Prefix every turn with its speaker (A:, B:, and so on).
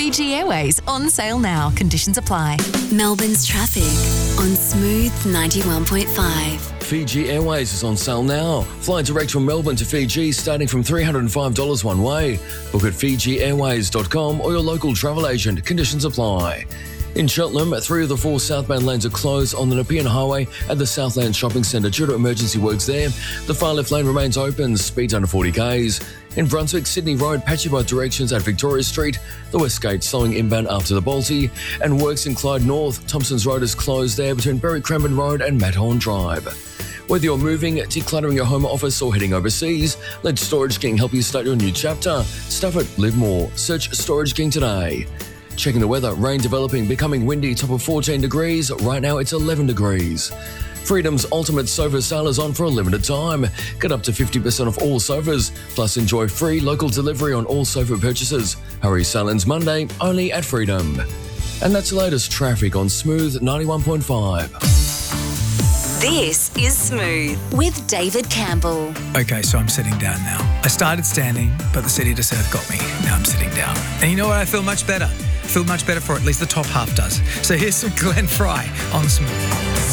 A: Fiji Airways on sale now. Conditions apply.
B: Melbourne's traffic on Smooth 91.5.
C: Fiji Airways is on sale now. Fly direct from Melbourne to Fiji starting from $305 one way. Book at fijiairways.com or your local travel agent. Conditions apply. In Cheltenham, 3 of the 4 southbound lanes are closed on the Nepean Highway at the Southland Shopping Centre due to emergency works there. The far left lane remains open, speeds under 40 k's. In Brunswick, Sydney Road, patchy both directions at Victoria Street. The West Gate slowing inbound after the Balti. And works in Clyde North, Thompson's Road is closed there between Berry Cranbourne Road and Mathorn Drive. Whether you're moving, decluttering your home office or heading overseas, let Storage King help you start your new chapter. Stuff it, live more. Search Storage King today. Checking the weather, rain developing, becoming windy, top of 14 degrees. Right now it's 11 degrees. Freedom's Ultimate Sofa Sale is on for a limited time. Get up to 50% off all sofas, plus enjoy free local delivery on all sofa purchases. Hurry sale ends Monday, only at Freedom. And that's the latest traffic on Smooth 91.5.
B: This is Smooth with David Campbell.
D: Okay, so I'm sitting down now. I started standing, but the city to surf got me. Now I'm sitting down. And you know what? I feel much better. I feel much better for at least the top half does. So here's some Glenn Fry on Smooth.